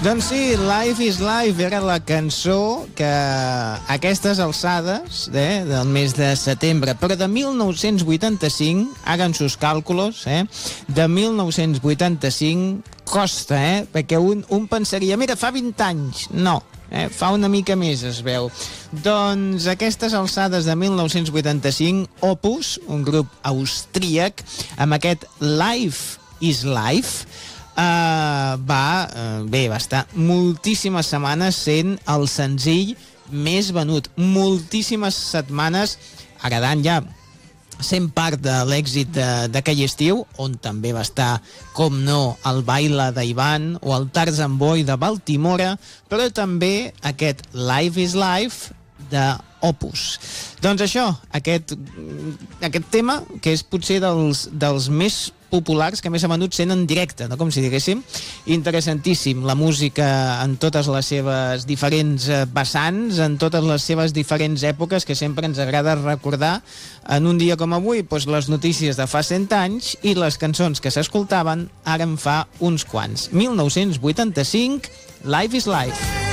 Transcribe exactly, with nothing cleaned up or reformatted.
Doncs sí, Life is Life era la cançó que a aquestes alçades eh, del mes de setembre, però de mil nou-cents vuitanta-cinc, hagan sus càlculos, eh, de mil nou-cents vuitanta-cinc costa, eh, perquè un, un pensaria, mira, fa vint anys. No, eh, fa una mica més, es veu. Doncs aquestes alçades de mil nou-cents vuitanta-cinc, Opus, un grup austríac, amb aquest Life is Life, Uh, va, uh, bé, va estar moltíssimes setmanes sent el senzill més venut, moltíssimes setmanes agradant ja, sent part de l'èxit d'aquell estiu, on també va estar, com no, el Baila d'Ivan o el Tarzan Boy de Baltimore, però també aquest Life is Life de Opus. Doncs això, aquest, aquest tema, que és potser dels, dels més populars que més ha venut sent en directe, no? Com si diguéssim, interessantíssim, la música en totes les seves diferents vessants, en totes les seves diferents èpoques, que sempre ens agrada recordar en un dia com avui, doncs les notícies de fa cent anys i les cançons que s'escoltaven ara en fa uns quants. mil nou-cents vuitanta-cinc, Life is Life.